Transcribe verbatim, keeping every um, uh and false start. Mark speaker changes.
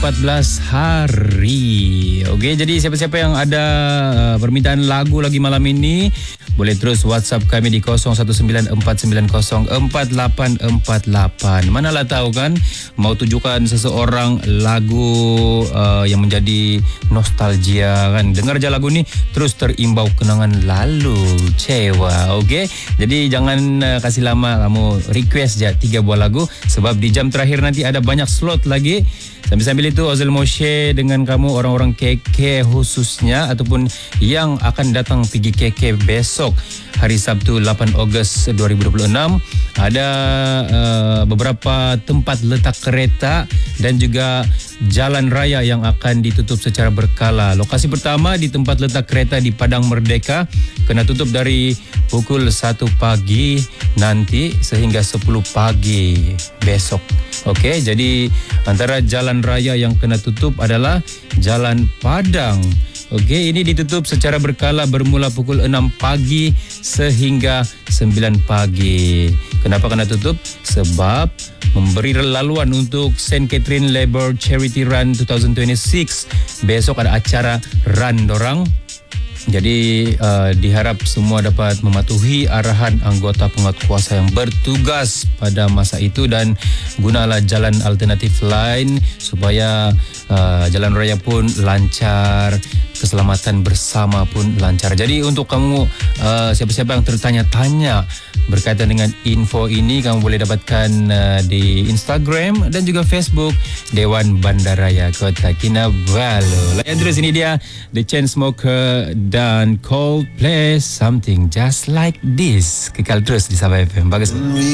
Speaker 1: empat belas hari. Okey, jadi siapa-siapa yang ada uh, permintaan lagu lagi malam ini, boleh terus WhatsApp kami di kosong satu sembilan empat sembilan kosong empat lapan empat lapan. Manalah tahu kan, mau tujukan seseorang lagu uh, yang menjadi nostalgia kan. Dengar je lagu ni terus terimbau kenangan lalu. Cewa, okey. Jadi jangan uh, kasih lama, kamu request je tiga buah lagu sebab di jam terakhir nanti ada banyak slot lagi. Sambil-sambil itu Ozil Moshe dengan kamu orang-orang K K khususnya ataupun yang akan datang pergi K K besok hari Sabtu lapan Ogos dua ribu dua puluh enam, ada uh, beberapa tempat letak kereta dan juga jalan raya yang akan ditutup secara berkala. Lokasi pertama di tempat letak kereta di Padang Merdeka kena tutup dari pukul satu pagi nanti sehingga sepuluh pagi besok. Okey, jadi antara jalan raya yang kena tutup adalah Jalan Padang. Okey, ini ditutup secara berkala bermula pukul enam pagi sehingga sembilan pagi. Kenapa kena tutup? Sebab memberi laluan untuk Saint Catherine Labour Charity Run dua ribu dua puluh enam. Besok ada acara run dorang. Jadi uh, diharap semua dapat mematuhi arahan anggota penguatkuasa yang bertugas pada masa itu dan gunalah jalan alternatif lain supaya uh, jalan raya pun lancar, keselamatan bersama pun lancar. Jadi untuk kamu uh, siapa-siapa yang tertanya-tanya berkaitan dengan info ini, kamu boleh dapatkan uh, di Instagram dan juga Facebook Dewan Bandaraya Kota Kinabalu. Layan terus, ini dia The Chainsmokers dan Coldplay, Something Just Like This. Kekal terus di Sabah F M. Bagus.